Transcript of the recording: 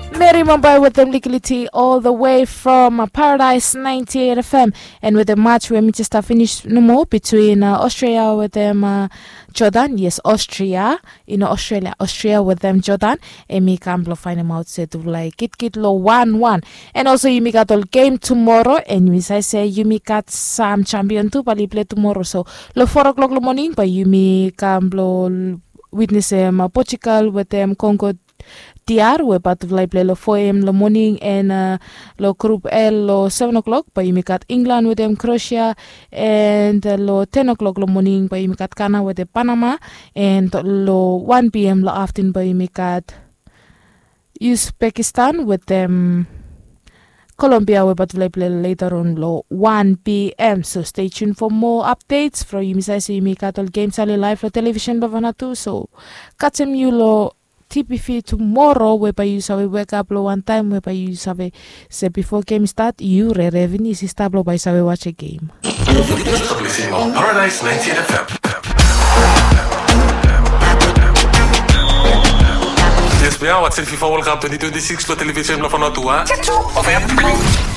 Mary Mumbai with them Liquidity all the way from Paradise 98 FM, and with the match where Manchester finished no more between Austria with them Jordan. Yes, Austria, Austria with them Jordan, and me can blow final out set to like it low 1-1. And also you got all game tomorrow, and I say you got some champion too, but play tomorrow. So low 4 o'clock in the morning, but you can blow witness Portugal with them Congo DR, we're about to play lo 4 a.m. the morning, and lo Group L lo 7 o'clock, but you got England with them Croatia, and lo 10 o'clock the morning, but you got Ghana with the Panama, and lo 1 p.m. the afternoon, but you got Uzbekistan with them Colombia. We're about to play later on lo 1 p.m. So stay tuned for more updates from you. So you got all games live for television lo vanatu. So catch them you lo TPV tomorrow, whereby you sabi wake up low one time, whereby you sabi say before game start, you revenue si stable by sabi watch a game. Paradise 98 FM. Yes, we are watching FIFA World Cup 2026 lo television lo van naartoe, hè?